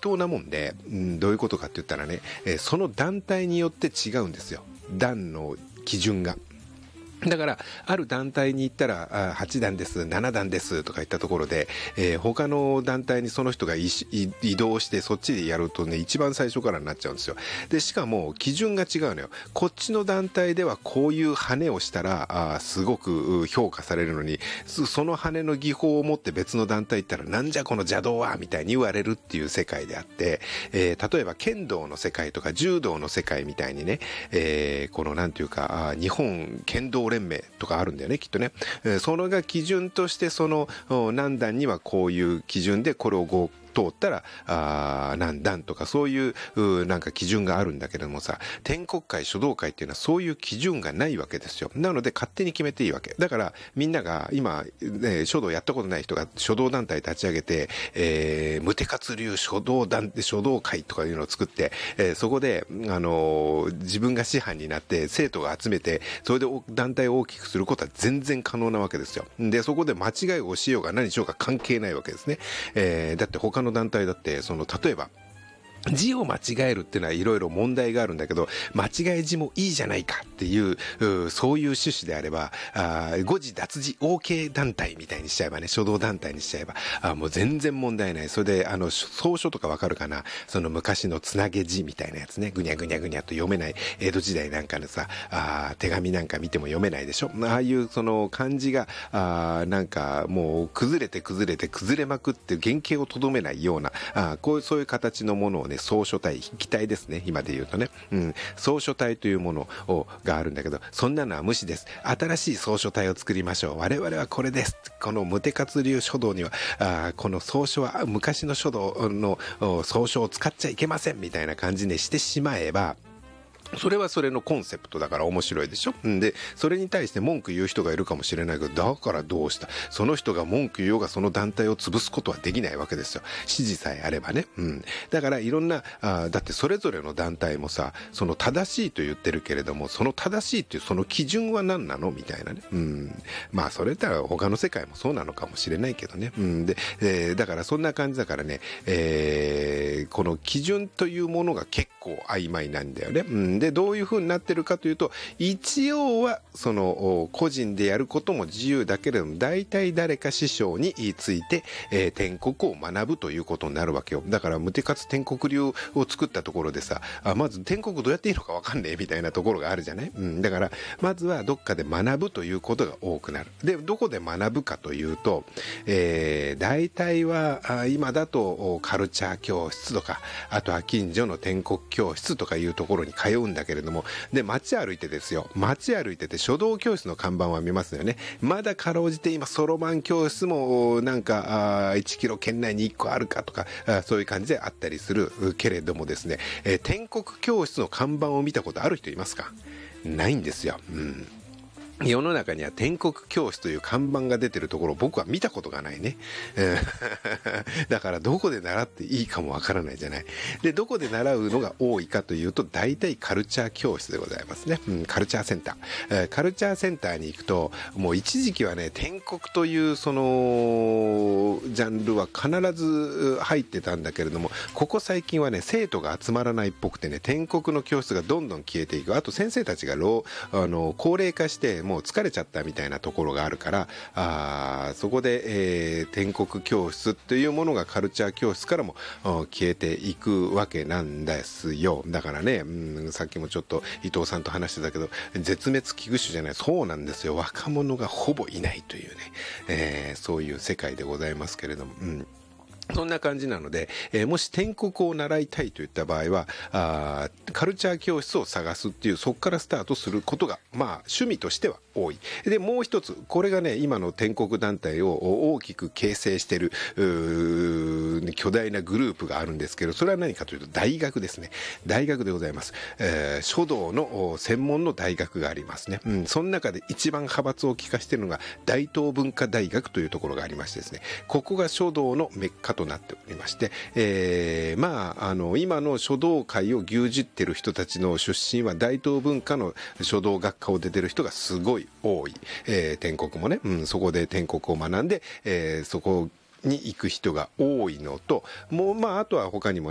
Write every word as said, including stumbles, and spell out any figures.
当なもんで、うん、どういうことかって言ったらね、えー、その団体によって違うんですよ、段の基準が。だからある団体に行ったらはちだんですななだんですとか言ったところで、えー、他の団体にその人が移動してそっちでやるとね、一番最初からになっちゃうんですよ。でしかも基準が違うのよ。こっちの団体ではこういう羽をしたらあすごく評価されるのに、その羽の技法を持って別の団体行ったらなんじゃこの邪道はみたいに言われるっていう世界であって、えー、例えば剣道の世界とか柔道の世界みたいにね、えー、このなんていうか日本剣道連盟とかあるんだよね、きっとね。それが基準として、その何段にはこういう基準でこれを合通ったらあ何段とかそういうなんか基準があるんだけれどもさ、天国会書道会っていうのはそういう基準がないわけですよ。なので勝手に決めていいわけだから、みんなが今、ね、書道やったことない人が書道団体立ち上げて、えー、無手活流書道団書道会とかいうのを作って、えー、そこで、あのー、自分が師範になって生徒が集めて、それで団体を大きくすることは全然可能なわけですよ。でそこで間違いをしようが何しようが関係ないわけですね。えー、だって他の団体だって、その例えば字を間違えるっていうのはいろいろ問題があるんだけど、間違い字もいいじゃないかっていう、うそういう趣旨であれば、あ誤字脱字 OK 団体みたいにしちゃえばね、書道団体にしちゃえば、あもう全然問題ない。それで、あの、草書とかわかるかな、その昔のつなげ字みたいなやつね、ぐにゃぐにゃぐにゃと読めない、江戸時代なんかのさ、あ手紙なんか見ても読めないでしょ。ああいうその漢字が、あなんかもう崩れて崩れて崩れまくって原型をとどめないような、あこういうそういう形のものをね、草書体、筆記体ですね、今で言うとね、うん、草書体というものをがあるんだけど、そんなのは無視です。新しい草書体を作りましょう。我々はこれです。この無手活流書道にはあこの草書は昔の書道の草書を使っちゃいけませんみたいな感じにしてしまえば、それはそれのコンセプトだから面白いでしょ。んでそれに対して文句言う人がいるかもしれないけど、だからどうした、その人が文句言おうがその団体を潰すことはできないわけですよ、指示さえあればね。うん、だからいろんなあだってそれぞれの団体もさ、その正しいと言ってるけれども、その正しいっていうその基準は何なのみたいなね。うん、まあそれって他の世界もそうなのかもしれないけどね。うん、で、えー、だからそんな感じだからね、えー、この基準というものが結構曖昧なんだよね。うんでどういう風になってるかというと、一応はその個人でやることも自由だけれども、大体誰か師匠について、えー、天国を学ぶということになるわけよ。だから無手活天国流を作ったところでさ、あまず天国どうやっていいのか分かんねえみたいなところがあるじゃない。うん、だからまずはどっかで学ぶということが多くなる。でどこで学ぶかというと、えー、大体はあ今だとカルチャー教室とか、あとは近所の天国教室とかいうところに通うんだけれども、で街歩いてですよ、街歩いてて書道教室の看板は見ますよね。まだかろうじて今そろばん教室もなんかあいちキロ圏内にいっこあるかとか、あそういう感じであったりするけれどもですね、えー、天国教室の看板を見たことある人いますか？ないんですよ。うん世の中には天国教室という看板が出てるところ僕は見たことがないね。だからどこで習っていいかもわからないじゃない。でどこで習うのが多いかというと、大体カルチャー教室でございますね。うん、カルチャーセンター、えー、カルチャーセンターに行くと、もう一時期はね、天国というそのジャンルは必ず入ってたんだけれども、ここ最近はね生徒が集まらないっぽくてね、天国の教室がどんどん消えていく。あと先生たちが老あの高齢化してもう疲れちゃったみたいなところがあるから、あそこで、えー、天国教室っていうものがカルチャー教室からも消えていくわけなんですよ。だからね、うん、さっきもちょっと伊藤さんと話してたけど、絶滅危惧種じゃない、そうなんですよ、若者がほぼいないというね、えー、そういう世界でございますけれども、うんそんな感じなので、えー、もし天国を習いたいといった場合はあカルチャー教室を探すっていう、そこからスタートすることがまあ趣味としては多い。でもう一つ、これがね今の天国団体を大きく形成している巨大なグループがあるんですけど、それは何かというと大学ですね。大学でございます。えー、書道の専門の大学がありますね。うん、その中で一番派閥を利かしているのが大東文化大学というところがありましてですね、ここが書道のメッカとなっておりまして、えー、まああの今の書道界を牛耳ってる人たちの出身は大東文化の書道学科を出てる人がすごい多い。えー、天国もね、うん、そこで天国を学んで、えー、そこに行く人が多いのと、もうまああとは他にも